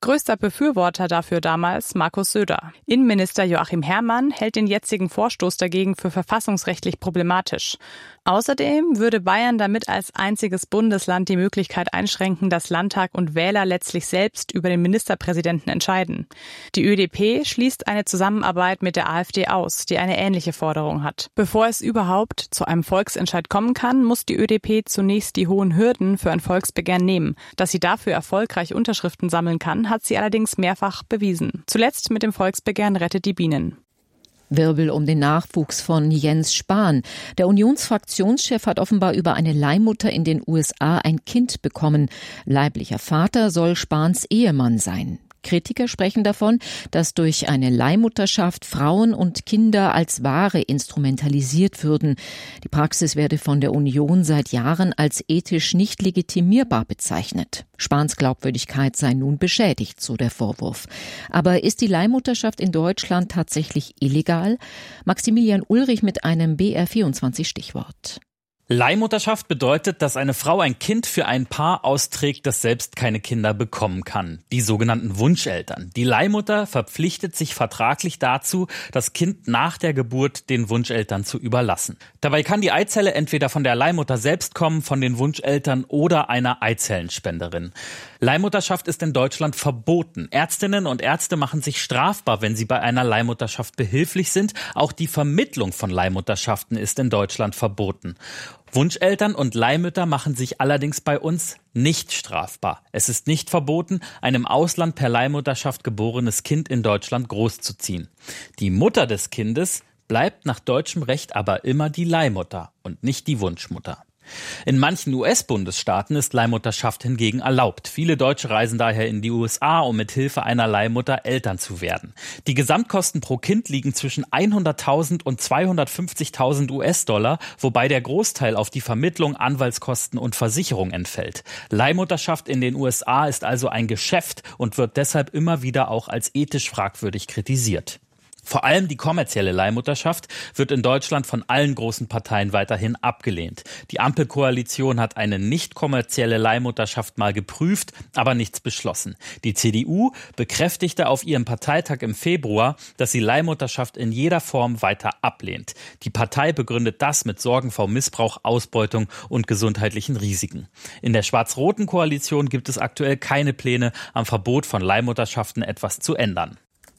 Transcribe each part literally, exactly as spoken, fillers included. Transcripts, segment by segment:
Größter Befürworter dafür damals Markus Söder. Innenminister Joachim Herrmann hält den jetzigen Vorstoß dagegen für verfassungsrechtlich problematisch. Außerdem würde Bayern damit als einziges Bundesland die Möglichkeit einschränken, dass Landtag und Wähler letztlich selbst über den Ministerpräsidenten entscheiden. Die Ö D P schließt eine Zusammenarbeit mit der AfD aus, die eine ähnliche Forderung hat. Bevor es überhaupt zu einem Volksentscheid kommen kann, muss die Ö D P zunächst die hohen Hürden für ein Volksbegehren nehmen. Dass sie dafür erfolgreich Unterschriften sammeln kann, hat sie allerdings mehrfach bewiesen. Zuletzt mit dem Volksbegehren Rettet die Bienen. Wirbel um den Nachwuchs von Jens Spahn. Der Unionsfraktionschef hat offenbar über eine Leihmutter in den U S A ein Kind bekommen. Leiblicher Vater soll Spahns Ehemann sein. Kritiker sprechen davon, dass durch eine Leihmutterschaft Frauen und Kinder als Ware instrumentalisiert würden. Die Praxis werde von der Union seit Jahren als ethisch nicht legitimierbar bezeichnet. Spahns Glaubwürdigkeit sei nun beschädigt, so der Vorwurf. Aber ist die Leihmutterschaft in Deutschland tatsächlich illegal? Maximilian Ulrich mit einem B R vierundzwanzig Stichwort. Leihmutterschaft bedeutet, dass eine Frau ein Kind für ein Paar austrägt, das selbst keine Kinder bekommen kann. Die sogenannten Wunscheltern. Die Leihmutter verpflichtet sich vertraglich dazu, das Kind nach der Geburt den Wunscheltern zu überlassen. Dabei kann die Eizelle entweder von der Leihmutter selbst kommen, von den Wunscheltern oder einer Eizellenspenderin. Leihmutterschaft ist in Deutschland verboten. Ärztinnen und Ärzte machen sich strafbar, wenn sie bei einer Leihmutterschaft behilflich sind. Auch die Vermittlung von Leihmutterschaften ist in Deutschland verboten. Wunscheltern und Leihmütter machen sich allerdings bei uns nicht strafbar. Es ist nicht verboten, ein im Ausland per Leihmutterschaft geborenes Kind in Deutschland großzuziehen. Die Mutter des Kindes bleibt nach deutschem Recht aber immer die Leihmutter und nicht die Wunschmutter. In manchen U S-Bundesstaaten ist Leihmutterschaft hingegen erlaubt. Viele Deutsche reisen daher in die U S A, um mit Hilfe einer Leihmutter Eltern zu werden. Die Gesamtkosten pro Kind liegen zwischen hunderttausend und zweihundertfünfzigtausend U S-Dollar, wobei der Großteil auf die Vermittlung, Anwaltskosten und Versicherung entfällt. Leihmutterschaft in den U S A ist also ein Geschäft und wird deshalb immer wieder auch als ethisch fragwürdig kritisiert. Vor allem die kommerzielle Leihmutterschaft wird in Deutschland von allen großen Parteien weiterhin abgelehnt. Die Ampelkoalition hat eine nicht kommerzielle Leihmutterschaft mal geprüft, aber nichts beschlossen. Die C D U bekräftigte auf ihrem Parteitag im Februar, dass sie Leihmutterschaft in jeder Form weiter ablehnt. Die Partei begründet das mit Sorgen vor Missbrauch, Ausbeutung und gesundheitlichen Risiken. In der schwarz-roten Koalition gibt es aktuell keine Pläne, am Verbot von Leihmutterschaften etwas zu ändern.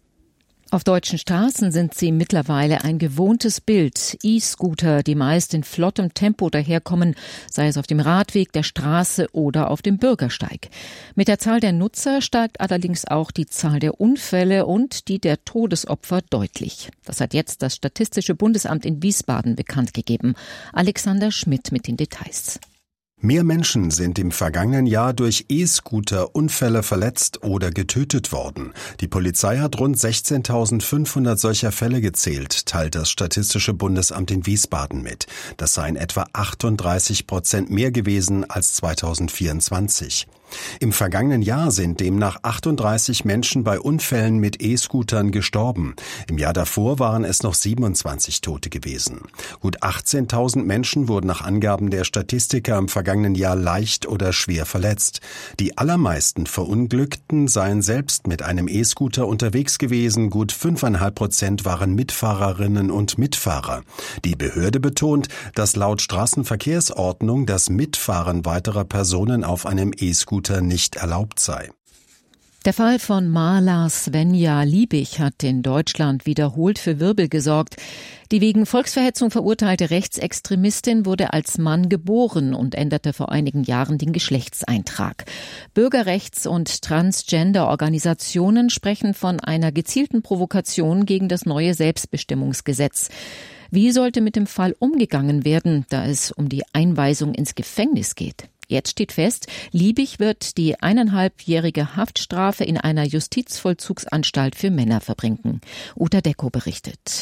Auf deutschen Straßen sind sie mittlerweile ein gewohntes Bild. E-Scooter, die meist in flottem Tempo daherkommen, sei es auf dem Radweg, der Straße oder auf dem Bürgersteig. Mit der Zahl der Nutzer steigt allerdings auch die Zahl der Unfälle und die der Todesopfer deutlich. Das hat jetzt das Statistische Bundesamt in Wiesbaden bekannt gegeben. Alexander Schmidt mit den Details. Mehr Menschen sind im vergangenen Jahr durch E-Scooter-Unfälle verletzt oder getötet worden. Die Polizei hat rund sechzehntausendfünfhundert solcher Fälle gezählt, teilt das Statistische Bundesamt in Wiesbaden mit. Das seien etwa achtunddreißig Prozent mehr gewesen als zweitausendvierundzwanzig. Im vergangenen Jahr sind demnach achtunddreißig Menschen bei Unfällen mit E-Scootern gestorben. Im Jahr davor waren es noch siebenundzwanzig Tote gewesen. Gut achtzehntausend Menschen wurden nach Angaben der Statistiker im vergangenen Jahr leicht oder schwer verletzt. Die allermeisten Verunglückten seien selbst mit einem E-Scooter unterwegs gewesen. Gut fünfeinhalb Prozent waren Mitfahrerinnen und Mitfahrer. Die Behörde betont, dass laut Straßenverkehrsordnung das Mitfahren weiterer Personen auf einem E-Scooter nicht erlaubt sei. Der Fall von Marla Svenja Liebig hat in Deutschland wiederholt für Wirbel gesorgt. Die wegen Volksverhetzung verurteilte Rechtsextremistin wurde als Mann geboren und änderte vor einigen Jahren den Geschlechtseintrag. Bürgerrechts- und Transgender-Organisationen sprechen von einer gezielten Provokation gegen das neue Selbstbestimmungsgesetz. Wie sollte mit dem Fall umgegangen werden, da es um die Einweisung ins Gefängnis geht? Jetzt steht fest, Liebig wird die eineinhalbjährige Haftstrafe in einer Justizvollzugsanstalt für Männer verbringen. Uta Decko berichtet.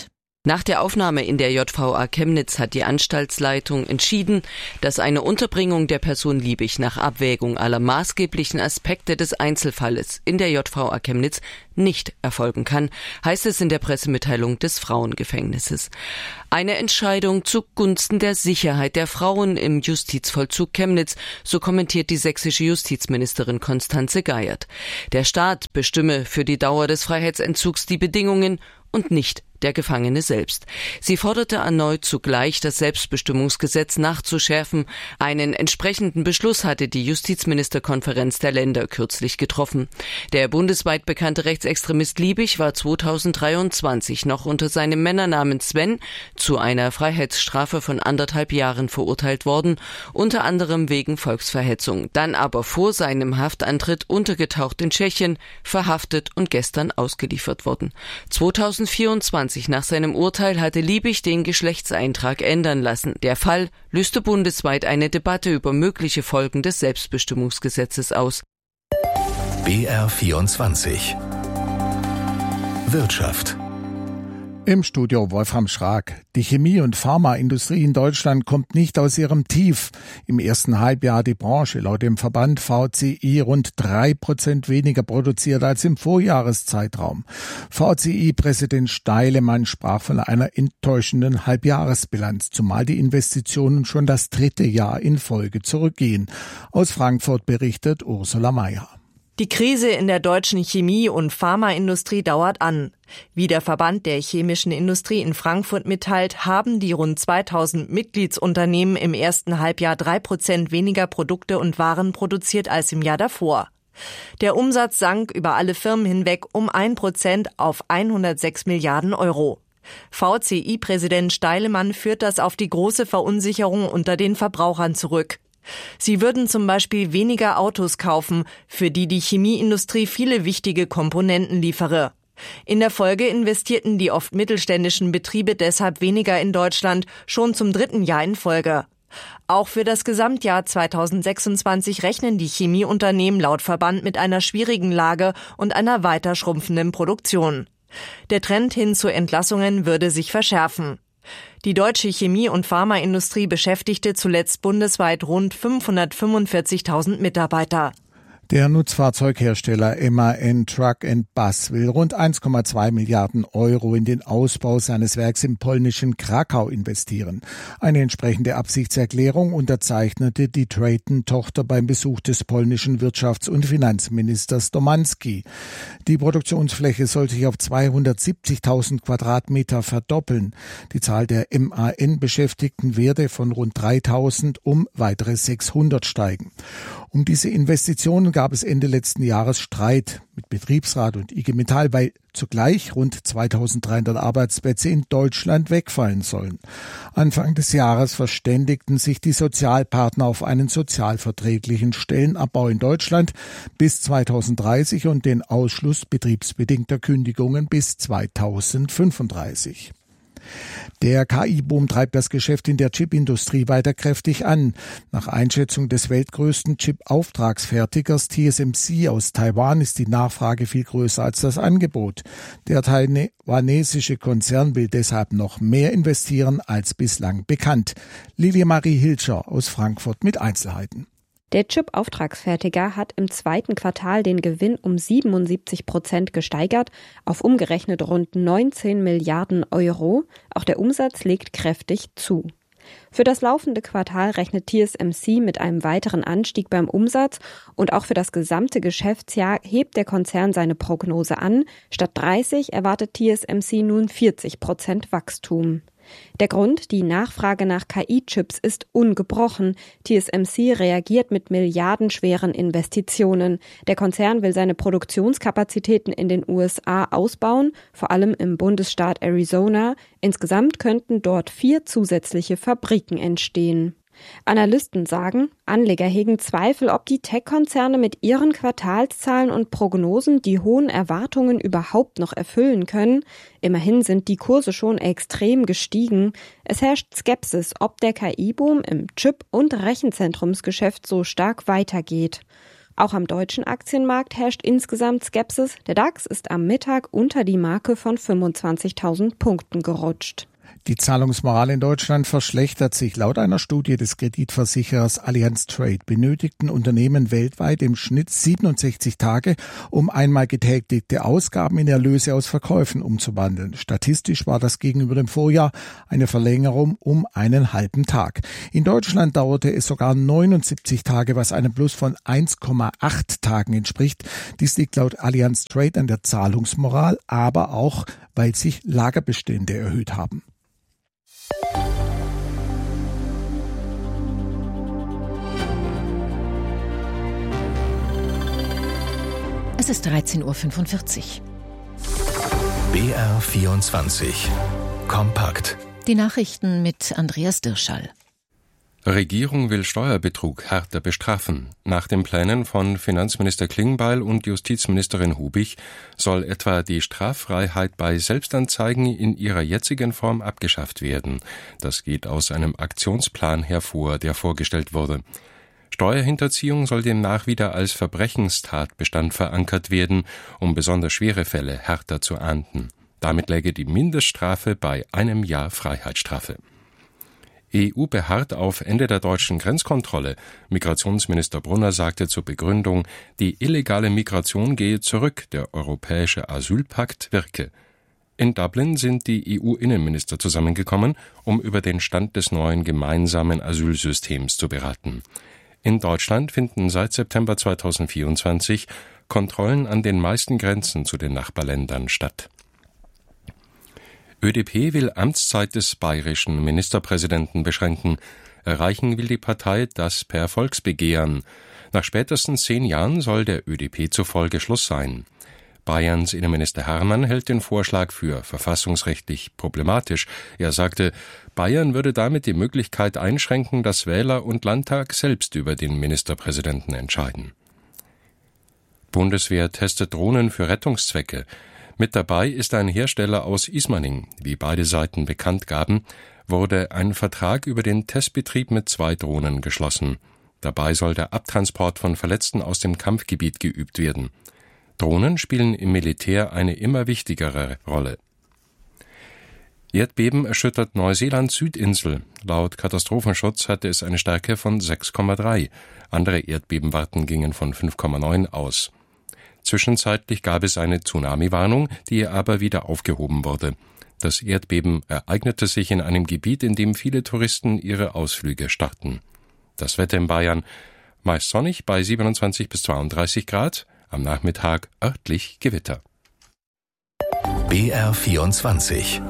Nach der Aufnahme in der J V A Chemnitz hat die Anstaltsleitung entschieden, dass eine Unterbringung der Person Liebig nach Abwägung aller maßgeblichen Aspekte des Einzelfalles in der J V A Chemnitz nicht erfolgen kann, heißt es in der Pressemitteilung des Frauengefängnisses. Eine Entscheidung zugunsten der Sicherheit der Frauen im Justizvollzug Chemnitz, so kommentiert die sächsische Justizministerin Constanze Geiert. Der Staat bestimme für die Dauer des Freiheitsentzugs die Bedingungen und nicht der Gefangene selbst. Sie forderte erneut zugleich, das Selbstbestimmungsgesetz nachzuschärfen. Einen entsprechenden Beschluss hatte die Justizministerkonferenz der Länder kürzlich getroffen. Der bundesweit bekannte Rechtsextremist Liebig war zweitausenddreiundzwanzig noch unter seinem Männernamen Sven zu einer Freiheitsstrafe von anderthalb Jahren verurteilt worden, unter anderem wegen Volksverhetzung, dann aber vor seinem Haftantritt untergetaucht in Tschechien, verhaftet und gestern ausgeliefert worden. zweitausendvierundzwanzig nach seinem Urteil hatte Liebig den Geschlechtseintrag ändern lassen. Der Fall löste bundesweit eine Debatte über mögliche Folgen des Selbstbestimmungsgesetzes aus. B R vierundzwanzig Wirtschaft. Im Studio Wolfram Schrag. Die Chemie- und Pharmaindustrie in Deutschland kommt nicht aus ihrem Tief. Im ersten Halbjahr hat die Branche laut dem Verband V C I rund drei Prozent weniger produziert als im Vorjahreszeitraum. V C I-Präsident Steilemann sprach von einer enttäuschenden Halbjahresbilanz, zumal die Investitionen schon das dritte Jahr in Folge zurückgehen. Aus Frankfurt berichtet Ursula Mayer. Die Krise in der deutschen Chemie- und Pharmaindustrie dauert an. Wie der Verband der chemischen Industrie in Frankfurt mitteilt, haben die rund zweitausend Mitgliedsunternehmen im ersten Halbjahr drei Prozent weniger Produkte und Waren produziert als im Jahr davor. Der Umsatz sank über alle Firmen hinweg um ein Prozent auf hundertsechs Milliarden Euro. V C I-Präsident Steilemann führt das auf die große Verunsicherung unter den Verbrauchern zurück. Sie würden zum Beispiel weniger Autos kaufen, für die die Chemieindustrie viele wichtige Komponenten liefere. In der Folge investierten die oft mittelständischen Betriebe deshalb weniger in Deutschland, schon zum dritten Jahr in Folge. Auch für das Gesamtjahr zweitausendsechsundzwanzig rechnen die Chemieunternehmen laut Verband mit einer schwierigen Lage und einer weiter schrumpfenden Produktion. Der Trend hin zu Entlassungen würde sich verschärfen. Die deutsche Chemie- und Pharmaindustrie beschäftigte zuletzt bundesweit rund fünfhundertfünfundvierzigtausend Mitarbeiter. Der Nutzfahrzeughersteller M A N Truck and Bus will rund eins Komma zwei Milliarden Euro in den Ausbau seines Werks im polnischen Krakau investieren. Eine entsprechende Absichtserklärung unterzeichnete die Traton-Tochter beim Besuch des polnischen Wirtschafts- und Finanzministers Domanski. Die Produktionsfläche soll sich auf zweihundertsiebzigtausend Quadratmeter verdoppeln. Die Zahl der M A N-Beschäftigten werde von rund dreitausend um weitere sechshundert steigen. Um diese Investitionen gab es Ende letzten Jahres Streit mit Betriebsrat und I G Metall, weil zugleich rund zweitausenddreihundert Arbeitsplätze in Deutschland wegfallen sollen. Anfang des Jahres verständigten sich die Sozialpartner auf einen sozialverträglichen Stellenabbau in Deutschland bis zweitausenddreißig und den Ausschluss betriebsbedingter Kündigungen bis zweitausendfünfunddreißig. Der K I-Boom treibt das Geschäft in der Chipindustrie weiter kräftig an. Nach Einschätzung des weltgrößten Chip-Auftragsfertigers T S M C aus Taiwan ist die Nachfrage viel größer als das Angebot. Der taiwanesische Konzern will deshalb noch mehr investieren als bislang bekannt. Lilia Marie Hilscher aus Frankfurt mit Einzelheiten. Der Chip-Auftragsfertiger hat im zweiten Quartal den Gewinn um siebenundsiebzig Prozent gesteigert, auf umgerechnet rund neunzehn Milliarden Euro. Auch der Umsatz legt kräftig zu. Für das laufende Quartal rechnet T S M C mit einem weiteren Anstieg beim Umsatz und auch für das gesamte Geschäftsjahr hebt der Konzern seine Prognose an. Statt dreißig erwartet T S M C nun vierzig Prozent Wachstum. Der Grund, die Nachfrage nach K I-Chips ist ungebrochen. T S M C reagiert mit milliardenschweren Investitionen. Der Konzern will seine Produktionskapazitäten in den U S A ausbauen, vor allem im Bundesstaat Arizona. Insgesamt könnten dort vier zusätzliche Fabriken entstehen. Analysten sagen, Anleger hegen Zweifel, ob die Tech-Konzerne mit ihren Quartalszahlen und Prognosen die hohen Erwartungen überhaupt noch erfüllen können. Immerhin sind die Kurse schon extrem gestiegen. Es herrscht Skepsis, ob der K I-Boom im Chip- und Rechenzentrumsgeschäft so stark weitergeht. Auch am deutschen Aktienmarkt herrscht insgesamt Skepsis. Der DAX ist am Mittag unter die Marke von fünfundzwanzigtausend Punkten gerutscht. Die Zahlungsmoral in Deutschland verschlechtert sich. Laut einer Studie des Kreditversicherers Allianz Trade benötigten Unternehmen weltweit im Schnitt siebenundsechzig Tage, um einmal getätigte Ausgaben in Erlöse aus Verkäufen umzuwandeln. Statistisch war das gegenüber dem Vorjahr eine Verlängerung um einen halben Tag. In Deutschland dauerte es sogar neunundsiebzig Tage, was einem Plus von eins Komma acht Tagen entspricht. Dies liegt laut Allianz Trade an der Zahlungsmoral, aber auch, weil sich Lagerbestände erhöht haben. Es ist dreizehn Uhr fünfundvierzig. B R vierundzwanzig. Kompakt. Die Nachrichten mit Andreas Dirschall. Regierung will Steuerbetrug härter bestrafen. Nach den Plänen von Finanzminister Klingbeil und Justizministerin Hubich soll etwa die Straffreiheit bei Selbstanzeigen in ihrer jetzigen Form abgeschafft werden. Das geht aus einem Aktionsplan hervor, der vorgestellt wurde. Steuerhinterziehung soll demnach wieder als Verbrechenstatbestand verankert werden, um besonders schwere Fälle härter zu ahnden. Damit läge die Mindeststrafe bei einem Jahr Freiheitsstrafe. E U beharrt auf Ende der deutschen Grenzkontrolle. Migrationsminister Brunner sagte zur Begründung, die illegale Migration gehe zurück, der europäische Asylpakt wirke. In Dublin sind die E U-Innenminister zusammengekommen, um über den Stand des neuen gemeinsamen Asylsystems zu beraten. In Deutschland finden seit September zweitausendvierundzwanzig Kontrollen an den meisten Grenzen zu den Nachbarländern statt. Ö D P will Amtszeit des bayerischen Ministerpräsidenten beschränken. Erreichen will die Partei das per Volksbegehren. Nach spätestens zehn Jahren soll der Ö D P zufolge Schluss sein. Bayerns Innenminister Hermann hält den Vorschlag für verfassungsrechtlich problematisch. Er sagte, Bayern würde damit die Möglichkeit einschränken, dass Wähler und Landtag selbst über den Ministerpräsidenten entscheiden. Bundeswehr testet Drohnen für Rettungszwecke. Mit dabei ist ein Hersteller aus Ismaning. Wie beide Seiten bekannt gaben, wurde ein Vertrag über den Testbetrieb mit zwei Drohnen geschlossen. Dabei soll der Abtransport von Verletzten aus dem Kampfgebiet geübt werden. Drohnen spielen im Militär eine immer wichtigere Rolle. Erdbeben erschüttert Neuseelands Südinsel. Laut Katastrophenschutz hatte es eine Stärke von sechs Komma drei. Andere Erdbebenwarten gingen von fünf Komma neun aus. Zwischenzeitlich gab es eine Tsunami-Warnung, die aber wieder aufgehoben wurde. Das Erdbeben ereignete sich in einem Gebiet, in dem viele Touristen ihre Ausflüge starten. Das Wetter in Bayern: meist sonnig bei siebenundzwanzig bis zweiunddreißig Grad, am Nachmittag örtlich Gewitter. B R vierundzwanzig.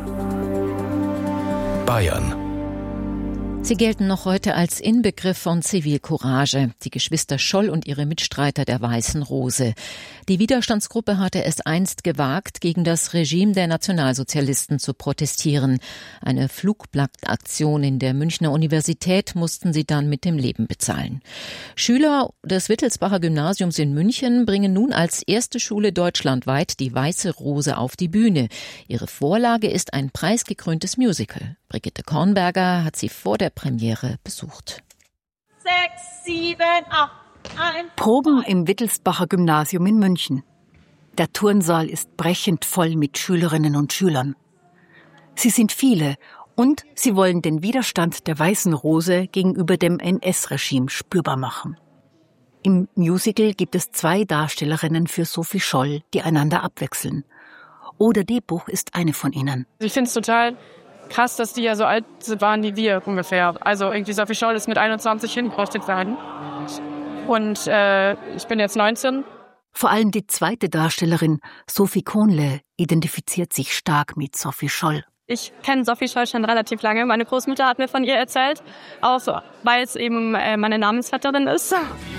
Bayern. Sie gelten noch heute als Inbegriff von Zivilcourage, die Geschwister Scholl und ihre Mitstreiter der Weißen Rose. Die Widerstandsgruppe hatte es einst gewagt, gegen das Regime der Nationalsozialisten zu protestieren. Eine Flugblattaktion in der Münchner Universität mussten sie dann mit dem Leben bezahlen. Schüler des Wittelsbacher Gymnasiums in München bringen nun als erste Schule deutschlandweit die Weiße Rose auf die Bühne. Ihre Vorlage ist ein preisgekröntes Musical. Brigitte Kornberger hat sie vor der Premiere besucht. Sechs, sieben, acht, ein. Proben im Wittelsbacher Gymnasium in München. Der Turnsaal ist brechend voll mit Schülerinnen und Schülern. Sie sind viele und sie wollen den Widerstand der Weißen Rose gegenüber dem N S-Regime spürbar machen. Im Musical gibt es zwei Darstellerinnen für Sophie Scholl, die einander abwechseln. Oder Debuch ist eine von ihnen. Ich finde es total krass, dass die ja so alt waren wie wir ungefähr. Also irgendwie Sophie Scholl ist mit einundzwanzig hingerichtet worden. Und äh, ich bin jetzt neunzehn. Vor allem die zweite Darstellerin, Sophie Kohnle, identifiziert sich stark mit Sophie Scholl. Ich kenne Sophie Scholl schon relativ lange. Meine Großmutter hat mir von ihr erzählt, auch so, weil es eben äh, meine Namensvetterin ist.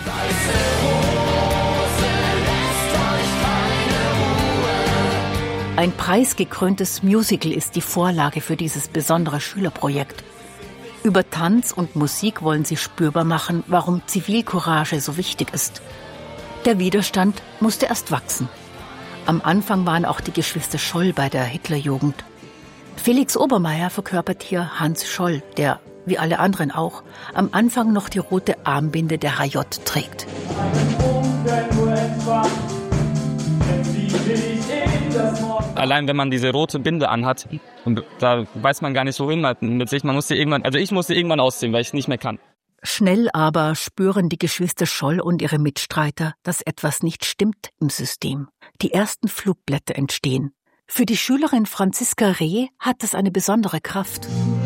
Ein preisgekröntes Musical ist die Vorlage für dieses besondere Schülerprojekt. Über Tanz und Musik wollen sie spürbar machen, warum Zivilcourage so wichtig ist. Der Widerstand musste erst wachsen. Am Anfang waren auch die Geschwister Scholl bei der Hitlerjugend. Felix Obermeier verkörpert hier Hans Scholl, der, wie alle anderen auch, am Anfang noch die rote Armbinde der H J trägt. Allein wenn man diese rote Binde anhat, und da weiß man gar nicht, wohin man mit sich. Man musste irgendwann, also ich musste irgendwann ausziehen, weil ich nicht mehr kann. Schnell aber spüren die Geschwister Scholl und ihre Mitstreiter, dass etwas nicht stimmt im System. Die ersten Flugblätter entstehen. Für die Schülerin Franziska Reh hat es eine besondere Kraft.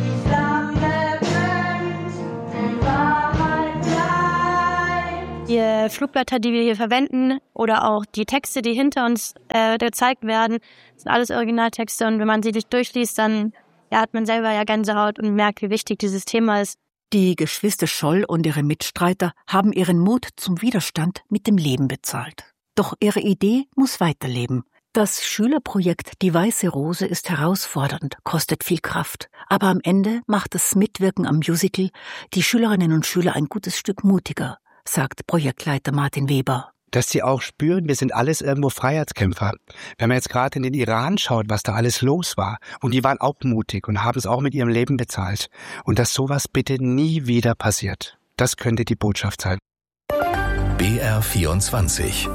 Die Flugblätter, die wir hier verwenden, oder auch die Texte, die hinter uns äh, gezeigt werden, sind alles Originaltexte. Und wenn man sie durchliest, dann ja, hat man selber ja Gänsehaut und merkt, wie wichtig dieses Thema ist. Die Geschwister Scholl und ihre Mitstreiter haben ihren Mut zum Widerstand mit dem Leben bezahlt. Doch ihre Idee muss weiterleben. Das Schülerprojekt Die Weiße Rose ist herausfordernd, kostet viel Kraft. Aber am Ende macht das Mitwirken am Musical die Schülerinnen und Schüler ein gutes Stück mutiger, sagt Projektleiter Martin Weber. Dass sie auch spüren, wir sind alles irgendwo Freiheitskämpfer. Wenn man jetzt gerade in den Iran schaut, was da alles los war, und die waren auch mutig und haben es auch mit ihrem Leben bezahlt. Und dass sowas bitte nie wieder passiert. Das könnte die Botschaft sein. B R vierundzwanzig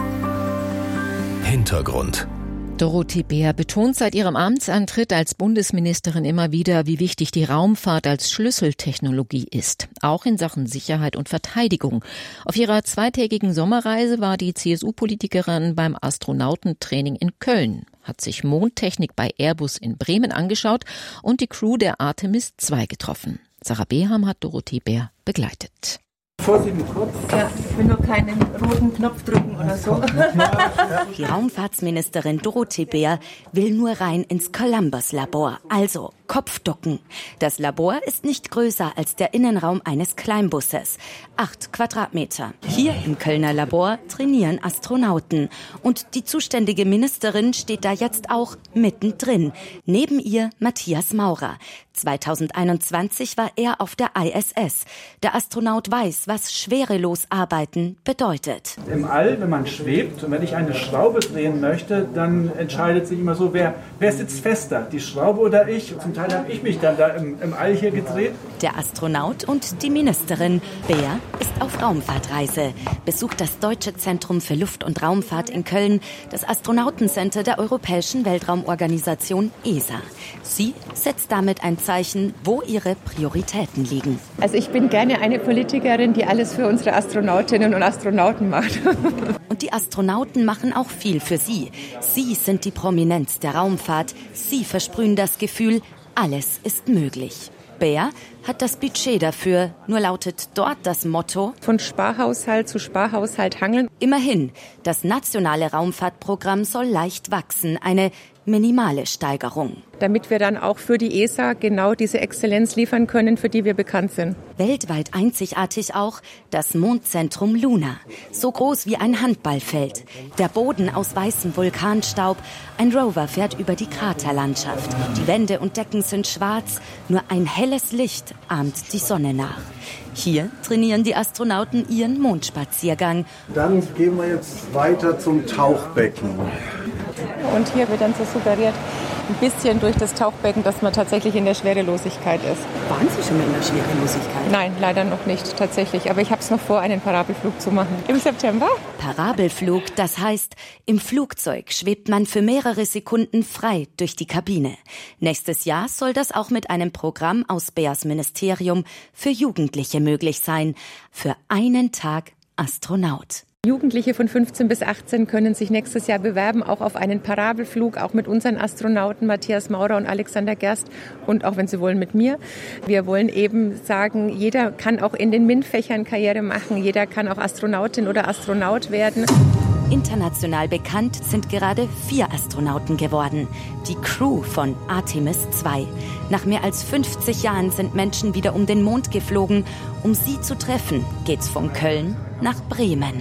Hintergrund. Dorothee Bär betont seit ihrem Amtsantritt als Bundesministerin immer wieder, wie wichtig die Raumfahrt als Schlüsseltechnologie ist, auch in Sachen Sicherheit und Verteidigung. Auf ihrer zweitägigen Sommerreise war die C S U-Politikerin beim Astronautentraining in Köln, hat sich Mondtechnik bei Airbus in Bremen angeschaut und die Crew der Artemis zwei getroffen. Sarah Beham hat Dorothee Bär begleitet. Vorsicht im Kopf. Ja, ich will nur keinen roten Knopf drücken oder so. Die Raumfahrtsministerin Dorothee Bär will nur rein ins Columbus-Labor, also Kopfducken. Das Labor ist nicht größer als der Innenraum eines Kleinbusses. Acht Quadratmeter. Hier im Kölner Labor trainieren Astronauten. Und die zuständige Ministerin steht da jetzt auch mittendrin. Neben ihr Matthias Maurer. zweitausendeinundzwanzig war er auf der I S S. Der Astronaut weiß, was schwerelos arbeiten bedeutet. Im All, wenn man schwebt und wenn ich eine Schraube drehen möchte, dann entscheidet sich immer so, wer, wer sitzt fester, die Schraube oder ich. Zum Teil habe ich mich dann da im, im All hier gedreht. Der Astronaut und die Ministerin. Bär ist auf Raumfahrtreise, besucht das Deutsche Zentrum für Luft- und Raumfahrt in Köln, das Astronautencenter der Europäischen Weltraumorganisation E S A. Sie setzt damit ein Zeichen, wo ihre Prioritäten liegen. Also ich bin gerne eine Politikerin, die alles für unsere Astronautinnen und Astronauten macht. Und die Astronauten machen auch viel für sie. Sie sind die Prominenz der Raumfahrt. Sie versprühen das Gefühl, alles ist möglich. Bär hat das Budget dafür, nur lautet dort das Motto: Von Sparhaushalt zu Sparhaushalt hangeln. Immerhin, das nationale Raumfahrtprogramm soll leicht wachsen, eine minimale Steigerung. Damit wir dann auch für die E S A genau diese Exzellenz liefern können, für die wir bekannt sind. Weltweit einzigartig auch das Mondzentrum Luna. So groß wie ein Handballfeld. Der Boden aus weißem Vulkanstaub. Ein Rover fährt über die Kraterlandschaft. Die Wände und Decken sind schwarz. Nur ein helles Licht ahmt die Sonne nach. Hier trainieren die Astronauten ihren Mondspaziergang. Dann gehen wir jetzt weiter zum Tauchbecken. Und hier wird dann so suggeriert, ein bisschen durch das Tauchbecken, dass man tatsächlich in der Schwerelosigkeit ist. Waren Sie schon mal in der Schwerelosigkeit? Nein, leider noch nicht tatsächlich. Aber ich habe es noch vor, einen Parabelflug zu machen. Im September. Parabelflug, das heißt, im Flugzeug schwebt man für mehrere Sekunden frei durch die Kabine. Nächstes Jahr soll das auch mit einem Programm aus Bärs Ministerium für Jugendliche möglich sein. Für einen Tag Astronaut. Jugendliche von fünfzehn bis achtzehn können sich nächstes Jahr bewerben, auch auf einen Parabelflug, auch mit unseren Astronauten Matthias Maurer und Alexander Gerst und auch, wenn Sie wollen, mit mir. Wir wollen eben sagen, jeder kann auch in den MINT-Fächern Karriere machen, jeder kann auch Astronautin oder Astronaut werden. International bekannt sind gerade vier Astronauten geworden. Die Crew von Artemis zwei. Nach mehr als fünfzig Jahren sind Menschen wieder um den Mond geflogen. Um sie zu treffen, geht's von Köln nach Bremen.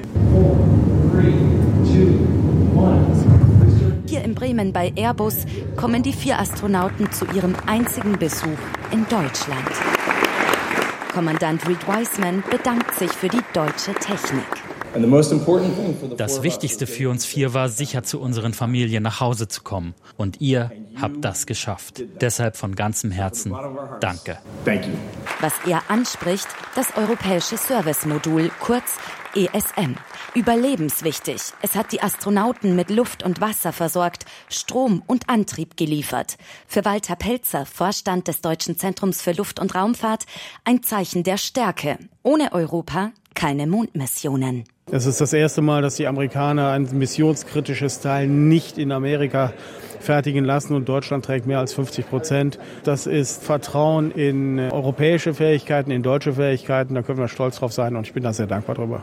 Hier in Bremen bei Airbus kommen die vier Astronauten zu ihrem einzigen Besuch in Deutschland. Kommandant Reed Wiseman bedankt sich für die deutsche Technik. Das Wichtigste für uns vier war, sicher zu unseren Familien nach Hause zu kommen. Und ihr habt das geschafft. Deshalb von ganzem Herzen Danke. Was er anspricht, das europäische Service-Modul, kurz E S M. Überlebenswichtig. Es hat die Astronauten mit Luft und Wasser versorgt, Strom und Antrieb geliefert. Für Walter Pelzer, Vorstand des Deutschen Zentrums für Luft- und Raumfahrt, ein Zeichen der Stärke. Ohne Europa keine Mondmissionen. Es ist das erste Mal, dass die Amerikaner ein missionskritisches Teil nicht in Amerika fertigen lassen und Deutschland trägt mehr als fünfzig Prozent. Das ist Vertrauen in europäische Fähigkeiten, in deutsche Fähigkeiten. Da können wir stolz drauf sein und ich bin da sehr dankbar drüber.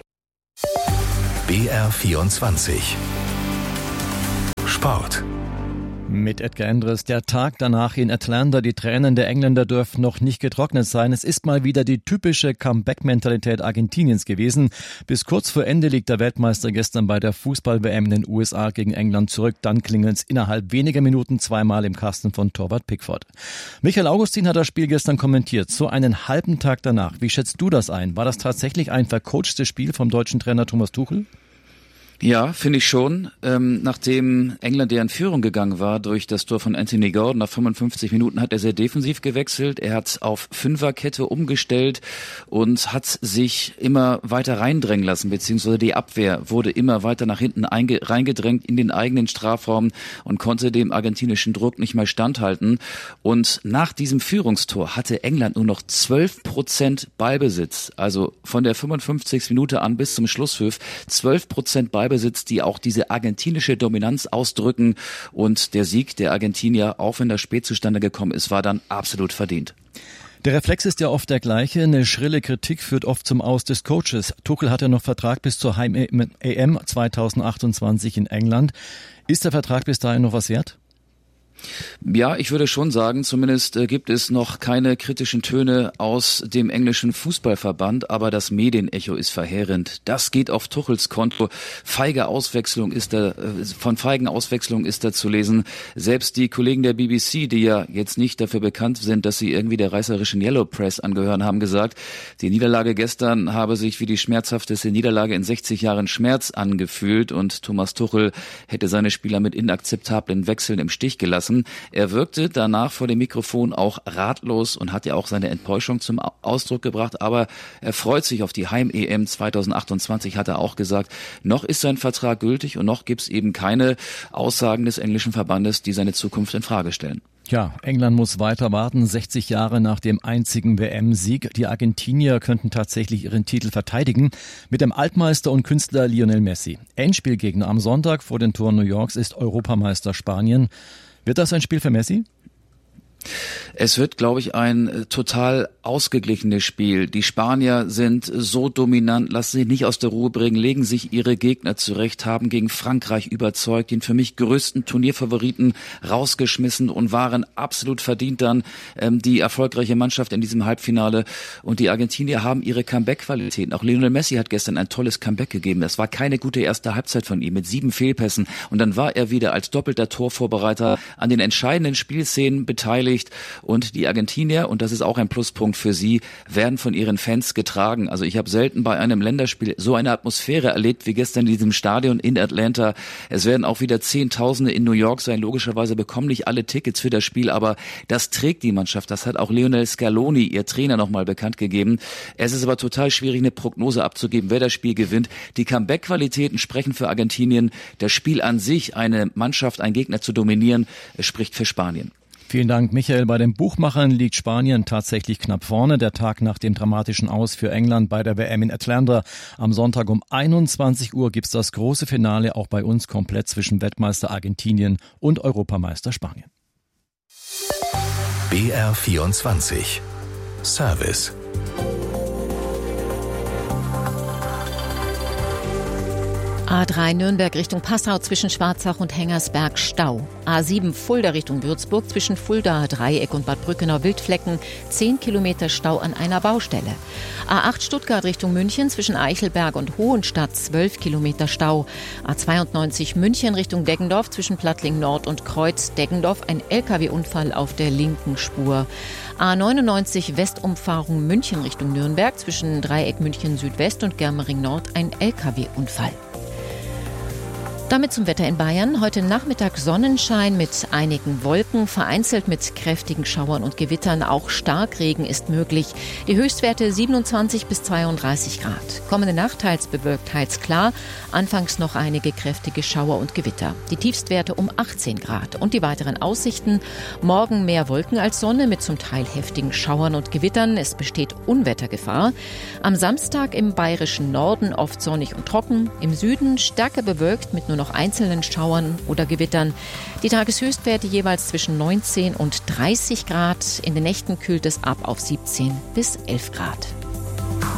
B R vierundzwanzig Sport. Mit Edgar Endres. Der Tag danach in Atlanta. Die Tränen der Engländer dürfen noch nicht getrocknet sein. Es ist mal wieder die typische Comeback-Mentalität Argentiniens gewesen. Bis kurz vor Ende liegt der Weltmeister gestern bei der Fußball-W M in den U S A gegen England zurück. Dann klingeln es innerhalb weniger Minuten zweimal im Kasten von Torwart Pickford. Michael Augustin hat das Spiel gestern kommentiert. So einen halben Tag danach. Wie schätzt du das ein? War das tatsächlich ein vercoachtes Spiel vom deutschen Trainer Thomas Tuchel? Ja, finde ich schon. Ähm, nachdem England ja in Führung gegangen war durch das Tor von Anthony Gordon, nach fünfundfünfzig Minuten hat er sehr defensiv gewechselt. Er hat auf Fünferkette umgestellt und hat sich immer weiter reindrängen lassen, beziehungsweise die Abwehr wurde immer weiter nach hinten einge- reingedrängt in den eigenen Strafraum und konnte dem argentinischen Druck nicht mehr standhalten. Und nach diesem Führungstor hatte England nur noch zwölf Prozent Ballbesitz. Also von der fünfundfünfzigsten Minute an bis zum Schlusspfiff zwölf Prozent Ballbesitz. Ballbesitz, die auch diese argentinische Dominanz ausdrücken. Und der Sieg der Argentinier, auch wenn das spät zustande gekommen ist, war dann absolut verdient. Der Reflex ist ja oft der gleiche. Eine schrille Kritik führt oft zum Aus des Coaches. Tuchel hat ja noch Vertrag bis zur Heim-E M zweitausendachtundzwanzig in England. Ist der Vertrag bis dahin noch was wert? Ja, ich würde schon sagen, zumindest äh, gibt es noch keine kritischen Töne aus dem englischen Fußballverband, aber das Medienecho ist verheerend. Das geht auf Tuchels Konto. Feige Auswechslung ist da, äh, von feigen Auswechslung ist da zu lesen. Selbst die Kollegen der B B C, die ja jetzt nicht dafür bekannt sind, dass sie irgendwie der reißerischen Yellow Press angehören, haben gesagt, die Niederlage gestern habe sich wie die schmerzhafteste Niederlage in sechzig Jahren Schmerz angefühlt und Thomas Tuchel hätte seine Spieler mit inakzeptablen Wechseln im Stich gelassen. Er wirkte danach vor dem Mikrofon auch ratlos und hat ja auch seine Enttäuschung zum Ausdruck gebracht, aber er freut sich auf die Heim-E M zweitausendachtundzwanzig, hat er auch gesagt. Noch ist sein Vertrag gültig und noch gibt es eben keine Aussagen des englischen Verbandes, die seine Zukunft in Frage stellen. Ja, England muss weiter warten, sechzig Jahre nach dem einzigen W M-Sieg. Die Argentinier könnten tatsächlich ihren Titel verteidigen mit dem Altmeister und Künstler Lionel Messi. Endspielgegner am Sonntag vor den Toren New Yorks ist Europameister Spanien. Wird das ein Spiel für Messi? Es wird, glaube ich, ein total ausgeglichenes Spiel. Die Spanier sind so dominant, lassen sich nicht aus der Ruhe bringen, legen sich ihre Gegner zurecht, haben gegen Frankreich überzeugt, den für mich größten Turnierfavoriten rausgeschmissen und waren absolut verdient dann ähm, die erfolgreiche Mannschaft in diesem Halbfinale. Und die Argentinier haben ihre Comeback-Qualitäten. Auch Lionel Messi hat gestern ein tolles Comeback gegeben. Das war keine gute erste Halbzeit von ihm mit sieben Fehlpässen. Und dann war er wieder als doppelter Torvorbereiter an den entscheidenden Spielszenen beteiligt. Und die Argentinier, und das ist auch ein Pluspunkt für sie, werden von ihren Fans getragen. Also ich habe selten bei einem Länderspiel so eine Atmosphäre erlebt wie gestern in diesem Stadion in Atlanta. Es werden auch wieder Zehntausende in New York sein. Logischerweise bekommen nicht alle Tickets für das Spiel, aber das trägt die Mannschaft. Das hat auch Lionel Scaloni, ihr Trainer, nochmal bekannt gegeben. Es ist aber total schwierig, eine Prognose abzugeben, wer das Spiel gewinnt. Die Comeback-Qualitäten sprechen für Argentinien. Das Spiel an sich, eine Mannschaft, einen Gegner zu dominieren, spricht für Spanien. Vielen Dank, Michael. Bei den Buchmachern liegt Spanien tatsächlich knapp vorne. Der Tag nach dem dramatischen Aus für England bei der W M in Atlanta. Am Sonntag um einundzwanzig Uhr gibt's das große Finale auch bei uns komplett zwischen Weltmeister Argentinien und Europameister Spanien. B R vierundzwanzig Service. A drei Nürnberg Richtung Passau zwischen Schwarzach und Hengersberg Stau. A sieben Fulda Richtung Würzburg zwischen Fulda Dreieck und Bad Brückenau Wildflecken zehn Kilometer Stau an einer Baustelle. A acht Stuttgart Richtung München zwischen Eichelberg und Hohenstadt zwölf Kilometer Stau. A zweiundneunzig München Richtung Deggendorf zwischen Plattling Nord und Kreuz Deggendorf ein L K W-Unfall auf der linken Spur. A neunundneunzig Westumfahrung München Richtung Nürnberg zwischen Dreieck München Südwest und Germering Nord ein L K W-Unfall. Damit zum Wetter in Bayern. Heute Nachmittag Sonnenschein mit einigen Wolken, vereinzelt mit kräftigen Schauern und Gewittern. Auch Starkregen ist möglich. Die Höchstwerte siebenundzwanzig bis zweiunddreißig Grad. Kommende Nacht teils bewölkt, teils klar. Anfangs noch einige kräftige Schauer und Gewitter. Die Tiefstwerte um achtzehn Grad. Und die weiteren Aussichten. Morgen mehr Wolken als Sonne mit zum Teil heftigen Schauern und Gewittern. Es besteht Unwettergefahr. Am Samstag im bayerischen Norden oft sonnig und trocken. Im Süden stärker bewölkt mit nur noch einzelnen Schauern oder Gewittern. Die Tageshöchstwerte jeweils zwischen neunzehn und dreißig Grad. In den Nächten kühlt es ab auf siebzehn bis elf Grad.